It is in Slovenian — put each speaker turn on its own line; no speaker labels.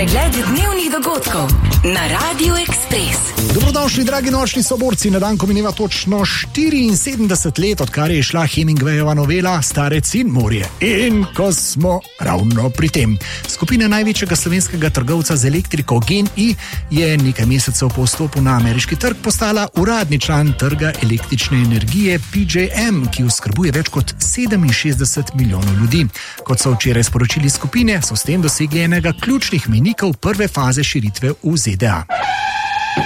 pregled dnevnih dogodkov na Radio Express.
Dobrodošli, dragi nočni soborci, na dan, ko mineva točno 74 let, odkar je šla Hemingwayjeva novela Starec in morje. In ko smo ravno pri tem. Skupina največjega slovenskega trgovca z elektriko GEN-I je nekaj mesecev po vstopu na ameriški trg postala uradni član trga električne energije PJM, ki oskrbuje več kot 67 milijonov ljudi. Kot so včeraj sporočili skupine, so s tem dosegli enega ključnih mejnikov prve faze širitve v ZDA.